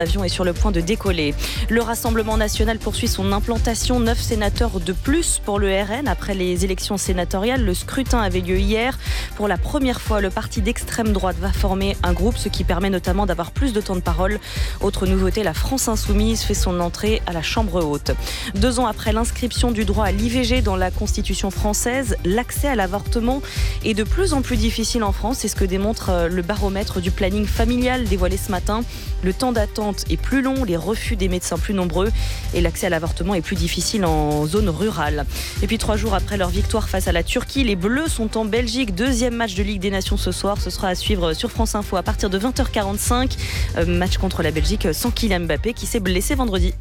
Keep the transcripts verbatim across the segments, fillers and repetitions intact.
L'avion est sur le point de décoller. Le Rassemblement national poursuit son implantation. Neuf sénateurs de plus pour le R N. Après les élections sénatoriales, le scrutin avait lieu hier. Pour la première fois, le parti d'extrême droite va former un groupe, ce qui permet notamment d'avoir plus de temps de parole. Autre nouveauté, la France insoumise fait son entrée à la Chambre haute. Deux ans après l'inscription du droit à l'I V G dans la Constitution française, l'accès à l'avortement est de plus en plus difficile en France. C'est ce que démontre le baromètre du planning familial dévoilé ce matin. Le temps d'attente est plus long, les refus des médecins plus nombreux et l'accès à l'avortement est plus difficile en zone rurale. Et puis trois jours après leur victoire face à la Turquie, les Bleus sont en Belgique. Deuxième match de Ligue des Nations ce soir. Ce sera à suivre sur France Info à partir de vingt heures quarante-cinq. Euh, match contre la Belgique sans Kylian Mbappé qui s'est blessé vendredi.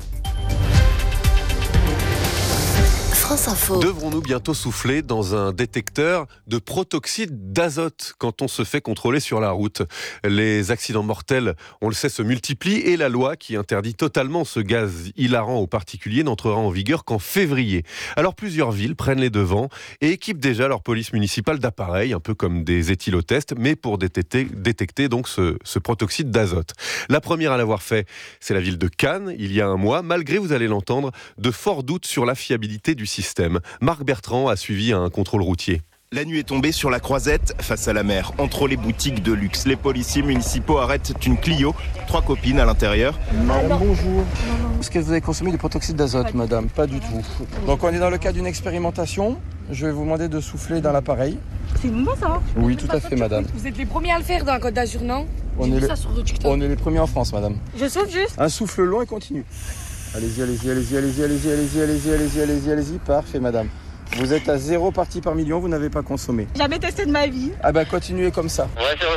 Devrons-nous bientôt souffler dans un détecteur de protoxyde d'azote quand on se fait contrôler sur la route ? Les accidents mortels, on le sait, se multiplient et la loi qui interdit totalement ce gaz hilarant aux particuliers n'entrera en vigueur qu'en février. Alors plusieurs villes prennent les devants et équipent déjà leur police municipale d'appareils, un peu comme des éthylotests, mais pour détecter, détecter donc ce, ce protoxyde d'azote. La première à l'avoir fait, c'est la ville de Cannes, il y a un mois, malgré, vous allez l'entendre, de forts doutes sur la fiabilité du système. Marc Bertrand a suivi un contrôle routier. La nuit est tombée sur la croisette, face à la mer, entre les boutiques de luxe. Les policiers municipaux arrêtent une Clio, trois copines à l'intérieur. Madame, bonjour. Est-ce que vous avez consommé du protoxyde d'azote, madame ? Pas du tout. Donc on est dans le cadre d'une expérimentation. Je vais vous demander de souffler dans l'appareil. C'est nouveau ça ? Oui, tout à fait, madame. Vous êtes les premiers à le faire dans la Côte d'Azur, non ? On est, les... on est les premiers en France, madame. Je souffle juste ? Un souffle long et continu. Allez-y, allez-y, allez-y, allez-y, allez-y, allez-y, allez-y, allez-y, allez-y, allez-y, parfait madame. Vous êtes à zéro partie par million, vous n'avez pas consommé. Jamais testé de ma vie. Ah ben continuez comme ça.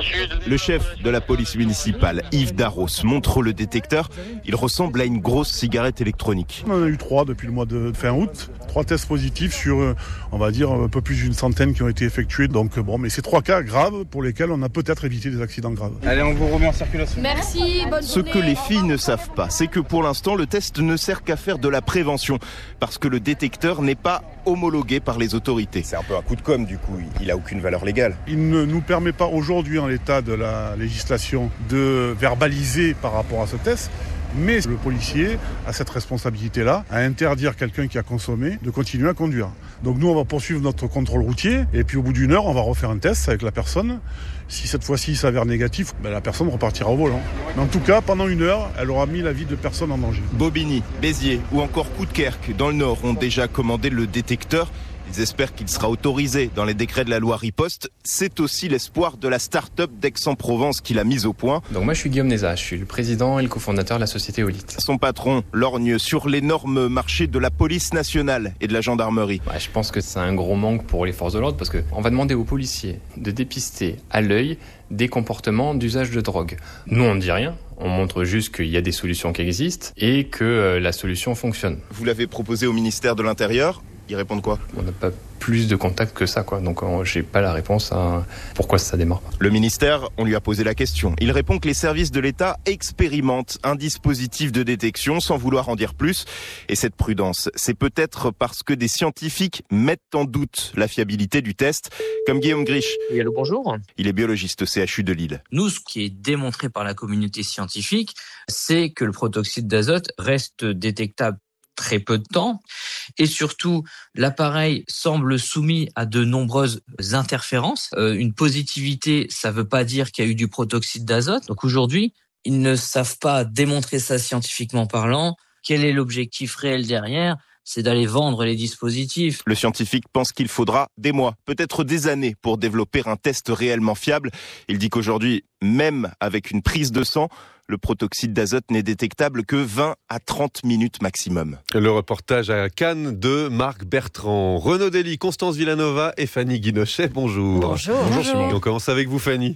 Le chef de la police municipale, Yves Darros, montre le détecteur. Il ressemble à une grosse cigarette électronique. On en a eu trois depuis le mois de fin août. Trois tests positifs sur, on va dire, un peu plus d'une centaine qui ont été effectués. Donc bon, mais c'est trois cas graves pour lesquels on a peut-être évité des accidents graves. Allez, on vous remet en circulation. Merci, bonne Ce journée. que les filles ne savent pas, c'est que pour l'instant, le test ne sert qu'à faire de la prévention. Parce que le détecteur n'est pas homologué par les autorités. C'est un peu un coup de com' du coup, il n'a aucune valeur légale. Il ne nous permet pas aujourd'hui, en l'état de la législation, de verbaliser par rapport à ce test. Mais le policier a cette responsabilité-là, à interdire quelqu'un qui a consommé de continuer à conduire. Donc nous, on va poursuivre notre contrôle routier, et puis au bout d'une heure, on va refaire un test avec la personne. Si cette fois-ci il s'avère négatif, ben la personne repartira au volant. Mais en tout cas, pendant une heure, elle aura mis la vie de personne en danger. Bobigny, Béziers ou encore Coudekerque, dans le Nord, ont déjà commandé le détecteur. Ils espèrent qu'il sera autorisé dans les décrets de la loi Riposte. C'est aussi l'espoir de la start-up d'Aix-en-Provence qui l'a mise au point. Donc moi je suis Guillaume Nézat, je suis le président et le cofondateur de la société Olite. Son patron lorgne sur l'énorme marché de la police nationale et de la gendarmerie. Ouais, je pense que c'est un gros manque pour les forces de l'ordre parce qu'on va demander aux policiers de dépister à l'œil des comportements d'usage de drogue. Nous on ne dit rien. On montre juste qu'il y a des solutions qui existent et que la solution fonctionne. Vous l'avez proposé au ministère de l'Intérieur ? Ils répondent quoi ? On n'a pas plus de contacts que ça, quoi. Donc euh, j'ai pas la réponse à pourquoi ça démarre pas. Le ministère, on lui a posé la question. Il répond que les services de l'État expérimentent un dispositif de détection sans vouloir en dire plus. Et cette prudence, c'est peut-être parce que des scientifiques mettent en doute la fiabilité du test, comme Guillaume Grisch. Oui, allô, bonjour. Il est biologiste au C H U de Lille. Nous, ce qui est démontré par la communauté scientifique, c'est que le protoxyde d'azote reste détectable très peu de temps et surtout l'appareil semble soumis à de nombreuses interférences. Euh, une positivité, ça veut pas dire qu'il y a eu du protoxyde d'azote. Donc aujourd'hui, ils ne savent pas démontrer ça scientifiquement parlant. Quel est l'objectif réel derrière ? C'est d'aller vendre les dispositifs. Le scientifique pense qu'il faudra des mois, peut-être des années pour développer un test réellement fiable. Il dit qu'aujourd'hui, même avec une prise de sang, le protoxyde d'azote n'est détectable que vingt à trente minutes maximum. Le reportage à Cannes de Marc Bertrand. Renaud Dely, Constance Villanova et Fanny Guinochet, bonjour. Bonjour. Bonjour. Et on commence avec vous, Fanny.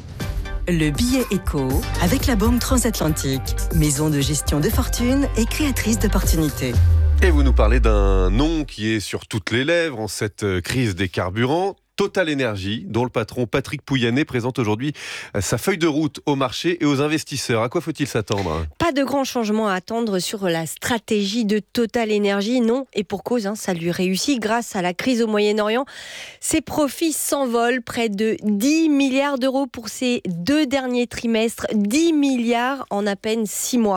Le billet éco avec la Banque Transatlantique, maison de gestion de fortune et créatrice d'opportunités. Et vous nous parlez d'un nom qui est sur toutes les lèvres en cette crise des carburants. Total Energy, dont le patron Patrick Pouyanné présente aujourd'hui sa feuille de route au marché et aux investisseurs. À quoi faut-il s'attendre ? Pas de grands changements à attendre sur la stratégie de Total Energy, non, et pour cause, hein, ça lui réussit grâce à la crise au Moyen-Orient. Ses profits s'envolent, près de dix milliards d'euros pour ces deux derniers trimestres, dix milliards en à peine six mois.